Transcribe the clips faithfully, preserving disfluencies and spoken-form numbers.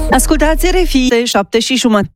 Ascultați R F I de șapte și jumătate.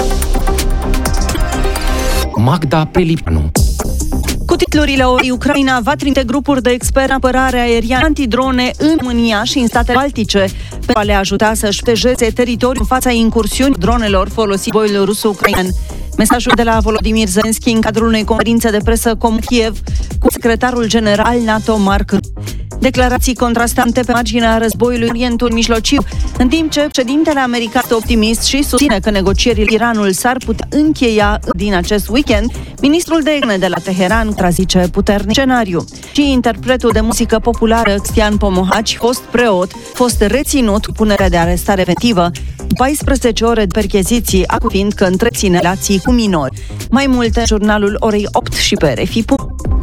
Magda Pelipanu. Cu titlurile ori, Ucraina va trimite grupuri de experți apărare aeriană antidrone în România și în statele baltice pentru a le ajuta să-și protejeze teritoriul în fața incursiunii dronelor folosite în războiul ruso-ucrainean. Mesajul de la Volodymyr Zelensky în cadrul unei conferințe de presă cu Kiev cu secretarul general NATO Mark Rutte. Declarații contrastante pe marginea războiului în Orientul Mijlociu, în timp ce președintele american este optimist și susține că negocierile Iranul s-ar putea încheia din acest weekend, ministrul de externe de la Teheran contrazice puternic scenariu. Și interpretul de muzică populară Cristian Pomohaci, fost preot, fost reținut cu punerea de arestare preventivă, paisprezece ore de percheziții, acufiind că întreține relații cu minori. Mai multe, jurnalul orei opt și pe R F I.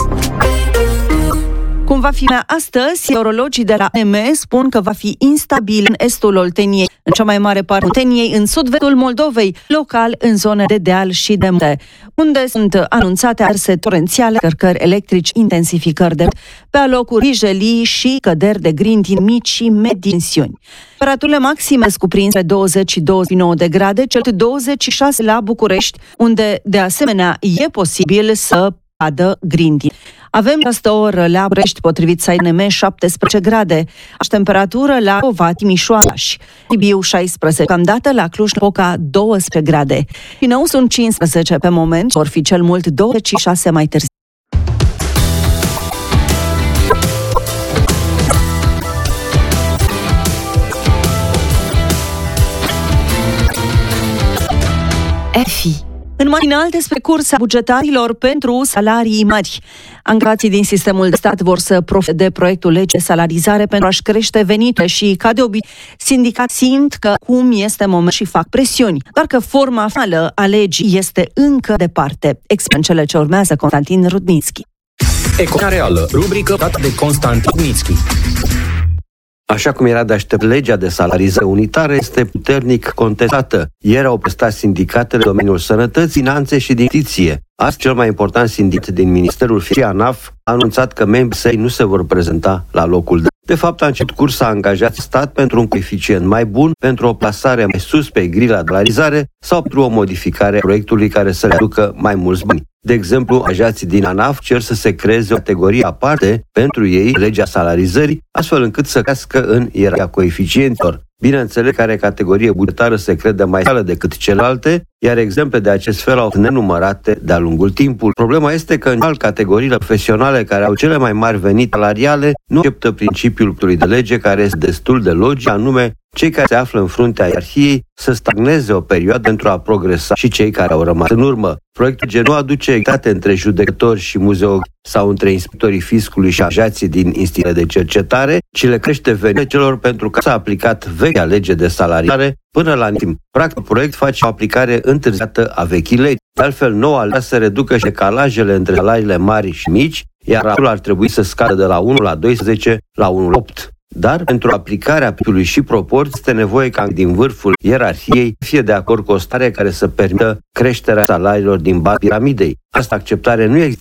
Cum va fi astăzi, orologii de la O M E spun că va fi instabil în estul Olteniei, în cea mai mare parte Olteniei, în sud-vestul Moldovei, local în zone de deal și de munte, unde sunt anunțate arse torențiale, cărcări electrici, intensificări de pe alocuri jelii și căderi de grindini mici și medii dimensiuni. Temperaturile maxime cuprinse douăzeci și douăzeci și nouă de grade, cel douăzeci și șase la București, unde de asemenea e posibil să cadă grindini. Avem această oră la București, potrivit S N M, șaptesprezece grade, și temperatură la Cova, Timișoara și Sibiu șaisprezece, deocamdată la Cluj-Napoca douăsprezece grade. Din nou sunt cincisprezece pe moment, vor fi cel mult douăzeci și șase mai târziu. R F I. În matinal despre cursa bugetarilor pentru salarii mari. Angajații din sistemul de stat vor să profite de proiectul lege de salarizare pentru a-și crește veniturile și, ca de obicei, sindicații simt că acum este moment și fac presiuni, doar că forma finală a legii este încă departe. Explică în cele ce urmează Constantin Rudnitski. Economia reală, rubrică dată de Constantin Rudnitski. Așa cum era de aștept, legea de salarizare unitară este puternic contestată. Ieri au prestat sindicatele în domeniul sănătății, finanțe și justiție. Azi, cel mai important sindicat din Ministerul Financiar, ANAF, a anunțat că membrii săi nu se vor prezenta la locul de. De fapt, a început cursa angajați stat pentru un coeficient mai bun, pentru o plasare mai sus pe grila de salarizare sau pentru o modificare a proiectului care să le aducă mai mulți bani. De exemplu, angajații din ANAF cer să se creeze o categorie aparte pentru ei, legea salarizării, astfel încât să crească în ierarhia coeficienților. Bineînțeles, care categorie bugetară se crede mai scală decât celelalte, iar exemple de acest fel au fost nenumărate de-a lungul timpului. Problema este că în alt categoriile profesionale care au cele mai mari venituri salariale nu acceptă principiul de lege care este destul de logic, anume cei care se află în fruntea ierarhiei să stagneze o perioadă pentru a progresa și cei care au rămas în urmă. Proiectul G nu aduce egalitate între judecători și muzeologi sau între inspectorii fiscului și angajații din instituțiile de cercetare, ci le crește veniturile celor pentru că s-a aplicat vechea lege de salarizare până la timp. Practic, proiect face o aplicare întârziată a vechii legi. De altfel, noua lege să reducă și decalajele între salariile mari și mici, iar raportul ar trebui să scadă de la unu la doisprezece la unu la opt. Dar pentru aplicarea proiectului și proporții este nevoie ca din vârful ierarhiei fie de acord cu o stare care să permită creșterea salariilor din baza piramidei. Asta acceptare nu există